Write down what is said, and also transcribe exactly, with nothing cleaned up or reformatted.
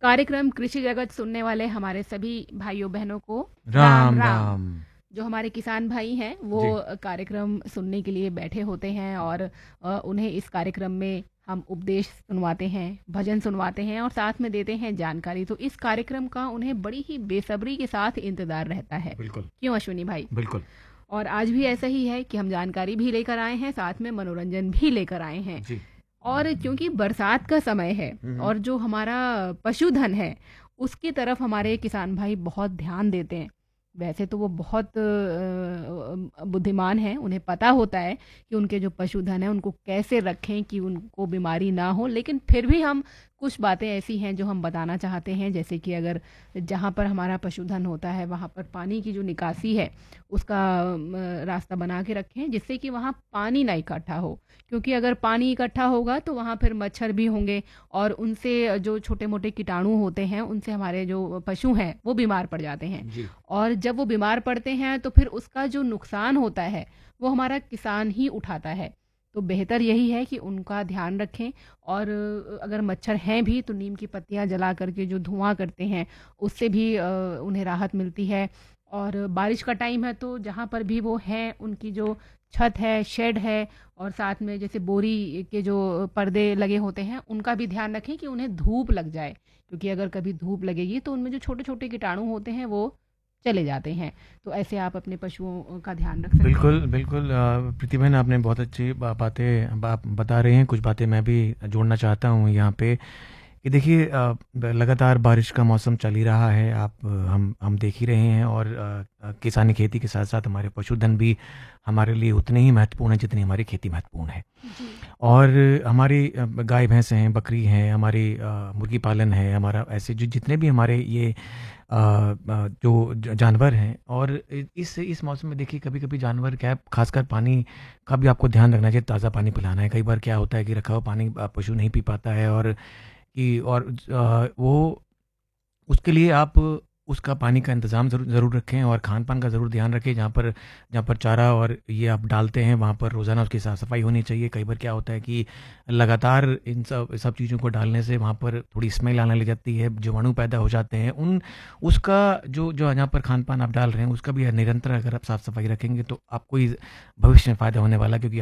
कार्यक्रम कृषि जगत सुनने वाले हमारे सभी भाइयों बहनों को राम राम राम। राम। जो हमारे किसान भाई हैं वो जी। कार्यक्रम सुनने के लिए बैठे होते हैं और अ, उन्हें इस कार्यक्रम में हम उपदेश सुनवाते हैं, भजन सुनवाते हैं और साथ में देते हैं जानकारी। तो इस कार्यक्रम का उन्हें बड़ी ही बेसब्री के साथ इंतजार रहता है। बिल्कुल क्यों अश्विनी भाई? बिल्कुल। और आज भी ऐसा ही है कि हम जानकारी भी लेकर आए हैं, साथ में मनोरंजन भी लेकर आए हैं। जी। और क्योंकि बरसात का समय है हम्म। और जो हमारा पशुधन है उसकी तरफ हमारे किसान भाई बहुत ध्यान देते हैं। वैसे तो वो बहुत अ, बुद्धिमान हैं, उन्हें पता होता है कि उनके जो पशुधन है उनको कैसे रखें कि उनको बीमारी ना हो, लेकिन फिर भी हम कुछ बातें ऐसी हैं जो हम बताना चाहते हैं। जैसे कि अगर जहाँ पर हमारा पशुधन होता है वहाँ पर पानी की जो निकासी है उसका अम, रास्ता बना के रखें, जिससे कि वहाँ पानी ना इकट्ठा हो। क्योंकि अगर पानी इकट्ठा होगा तो वहाँ फिर मच्छर भी होंगे और उनसे जो छोटे मोटे कीटाणु होते हैं उनसे हमारे जो पशु हैं वो बीमार पड़ जाते हैं। जी। और जब वो बीमार पड़ते हैं तो फिर उसका जो नुकसान होता है वो हमारा किसान ही उठाता है। तो बेहतर यही है कि उनका ध्यान रखें। और अगर मच्छर हैं भी तो नीम की पत्तियां जला करके जो धुआं करते हैं उससे भी अ, उन्हें राहत मिलती है। और बारिश का टाइम है तो जहाँ पर भी वो हैं उनकी जो छत है, शेड है और साथ में जैसे बोरी के जो पर्दे लगे होते हैं उनका भी ध्यान रखें कि उन्हें धूप लग जाए। क्योंकि अगर कभी धूप लगेगी तो उनमें जो छोटे छोटे कीटाणु होते हैं वो चले जाते हैं। तो ऐसे आप अपने पशुओं का ध्यान रख सकते बिल्कुल हैं। बिल्कुल। अ, प्रीति बहन, आपने बहुत अच्छी बा- बातें बा, बता रहे हैं। कुछ बातें मैं भी जोड़ना चाहता हूँ यहाँ पे कि देखिए, अ, लगातार बारिश का मौसम चल ही रहा है। आप अ, हम हम देख ही रहे हैं। और अ, अ, किसानी खेती के साथ साथ हमारे पशुधन भी हमारे लिए उतने ही महत्वपूर्ण है जितनी हमारी खेती महत्वपूर्ण है। जी। और हमारी अ, गाय भैंस हैं, बकरी हैं, हमारी अ, मुर्गी पालन है, हमारा ऐसे जो जितने भी हमारे ये अ, अ, जो ज- जानवर हैं। और इ- इस इस मौसम में देखिए, कभी कभी जानवर क्या है, खासकर पानी का भी आपको ध्यान रखना चाहिए। ताज़ा पानी पिलाना है। कई बार क्या होता है कि रखा हुआ पानी अ, पशु नहीं पी पाता है। और कि और अ, वो उसके लिए आप उसका पानी का इंतज़ाम ज़रूर ज़रूर रखें और खान-पान का ज़रूर ध्यान रखें। जहाँ पर जहाँ पर चारा और ये आप डालते हैं वहाँ पर रोज़ाना उसकी साफ़-सफ़ाई होनी चाहिए। कई बार क्या होता है कि लगातार इन सब सब चीज़ों को डालने से वहाँ पर थोड़ी स्मेल आने लग जाती है, जीवाणु पैदा हो जाते हैं। उन उसका जो जो जहाँ पर खान-पान आप डाल रहे हैं उसका भी निरंतर अगर आप साफ़-सफ़ाई रखेंगे तो आपको ही भविष्य में फ़ायदा होने वाला है। क्योंकि